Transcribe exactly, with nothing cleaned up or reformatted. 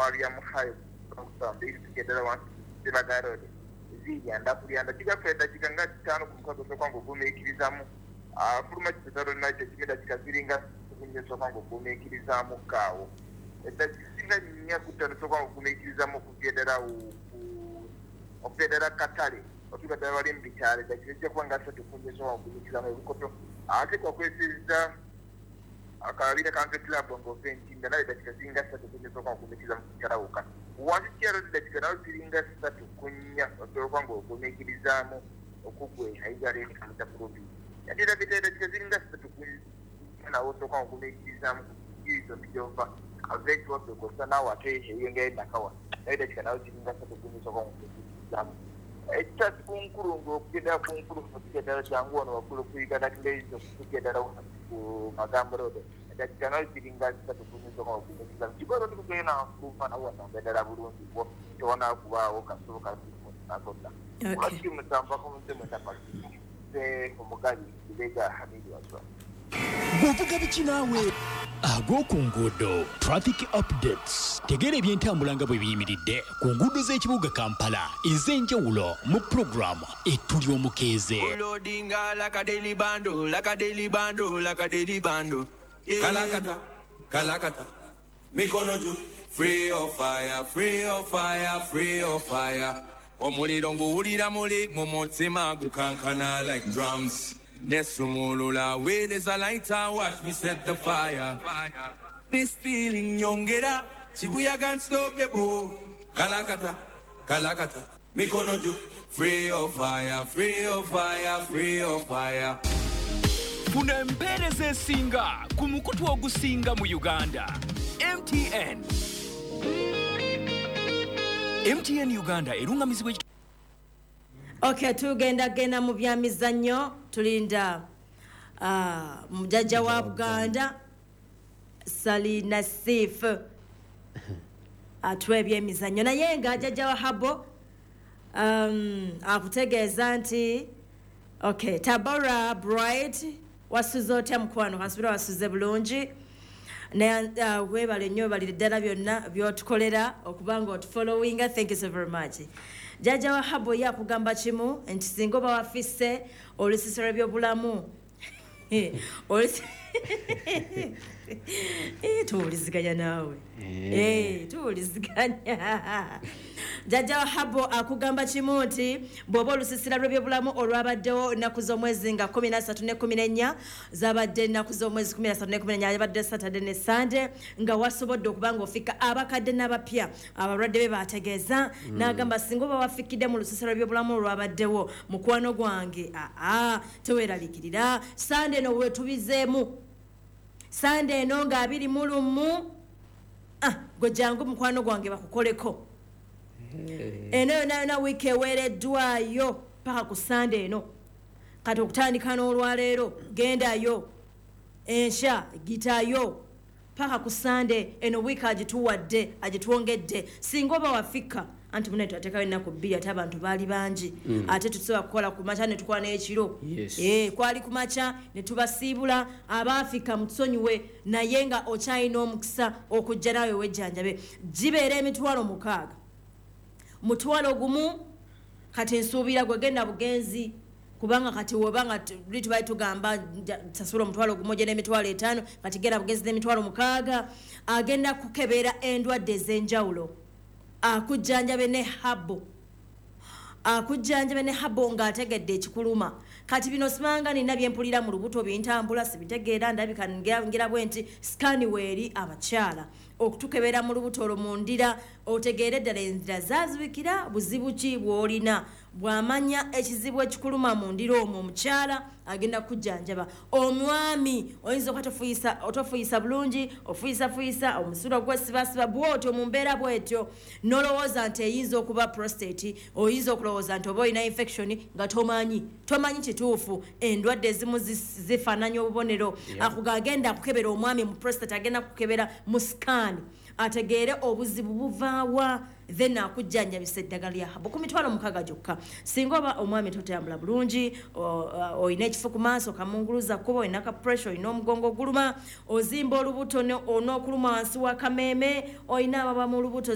Maria Muhayo from this together one Sibagaro Ziyanda Purianda Chigapeta Chiganga Tano Kuko Sokongo Gumekirizamu uh Furma Chitaro Night Chimida Chikaziringa Sokongo Gumekirizamu Kao. That singa Nyakutan Sokongo Gumekirizamu Kugedera of Federa Katari, or to the Varim Bichari, that is the one that's to put this on Gumekirizamu. I think of this is the Akavida Country Club on Gofen in the night that Kazinga started to the Sokongo Gumekirizamu Karauka. One year that can out during that to Kunya or Torongo, who make it exam or Kukwe, Haigari, and the Provi. And did I be that Kazinga to Kunya and I also come to make exam use of Jova. I'll bet what the Costa now are taking again Nakawa. That can out during that to Kunya Sokongo exam. It's just Kunkuru, get up Kunkuru, get a young one or Kuru, that place to get around to Magamba. That cannot be in that set of Sokongo exam. You got to play now, who found out that I would want to one out of our Kasuka. Okay. What you must have the Homogadi, Vega Hamidu as well. Bwovuga bikinawe agokungudo traffic updates tegere byentambulanga bwe biyimiridde ku ngudo z'ekibuga Kampala ez'enjawulo mu program etuli omukeeze loadinga like a daily bando like a daily bando like a daily bando kalakata kalakata mikono juu free of fire free of fire free of fire omuliro nguwulira muli mu mutima gukankana like drums. Nesumulula, where there's a lighter, watch me set the fire. This feeling, young get up, Shibuya can't stop the bow. Kalakata, Kalakata, Mikono ju, free of fire, free of fire, free of fire. Kuna mpereze singa, kumukutu ogusinga mu Uganda. M T N. M T N Uganda, erunga mizigo. Okay, tugenda gena mu byamizannyo tulinda ah uh, mujaja wa Buganda Sali Nasif atwebye emizannyo naye nga ajaja wa Habo um akutegeeza nti okay Tabora Bright wasuzote mkwano hasubira wasuze bulungi na uh, webale nnyo bali ddala byonna byotukolera okubanga otufollowing. Thank you so very much. Jaja wa Habo ya kugamba chimu nti singo ba wafise olusisira byobulamu olisi eh tuliziganya nawe eh tuliziganya. Jaja wa Habo akugamba chimu nti bobo olusisira byobulamu olwabaddewo ennaku z'omwezi nga kumi na ssatu ne kumi n'ennya zabadde ennaku z'omwezi kumi na ssatu ne kumi n'ennya yabadde Saturday ne Sunday nga wasobodde okubanga ofika abakadde n'abapya abalwadde be bategeeza mm. N'agamba singo bawafikidde mu lusisira byobulamu olwabaddewo mukwano gwange aa teweeralikirira Sunday no wetubizeemu Sunday no nga abiri mu lumu ah gwe jangu mukwano gwange bakukoleko. Hey. Eno na na wiki eweereddwayo paka ku Sunday no kati okutandika n'olwaleero gendayo ensha gitayo paka ku Sunday eno wiki agituwadde agituwongedde singa oba wafika anti munetu atekayo ennaku bbiri ate abantu baali bangi mm. Ate tusobola kukola ku makya ne tukola n'ekiro yes. Eh kwali ku makya ne tubasiibula abaafika mutusonyiwe naye nga okyalina omukisa okujja nawe wejjanjabe gibeera emitwalo mukaaga mutwalo gumu kati nsuubira gwe genda bugenzi kubanga kati wobanga litu bayi tugamba sasula mutwalo gumu je n'emitwalo etaano kati genda bugenzi n'emitwalo mukaaga agenda kukebera endwadde ez'enjawulo akujjanjabe ne Habo akujjanjabe ne Habo ng'ategedde ekikuluma kati bino simanga nina byempulira mu lubuto bintambula sibitegeera ndabika ngira bwe nti skani weeri abakyala okutukebera mu lubuto olumundira otegeere ddala enzira zazibikira buzibu ki bw'olina bw'amanya ekizibu ekikuluma mu ndiro omwo omukyala agenda kujjanjaba. Omwami oyinza okutofuyisa otofuyisa bulungi ofuyisa fuyisa omusulo gw'essibasiba bw'otyo mu mbeera bw'etyo nolowooza nti eyinza okuba prostate oyinza okulowooza nti oba olina infection nga tomanyi tomanyi kituufu endwadde ezimu zifaananya obubonero yeah. Akuga agenda kukebera omwami mu prostate agenda kukebera mu scan ategeere obuzibu buvaawa then akujjanjabisa eddagala lya Habo ku mitwalo mukaaga gyokka singa oba omwami totambula bulungi oyina ekifu ku maaso kamunguluza kuba oyina ka pressure oyina omugongo guluma ozimba olubuto onookuluma wansi wa kameeme oyina ababa mu lubuto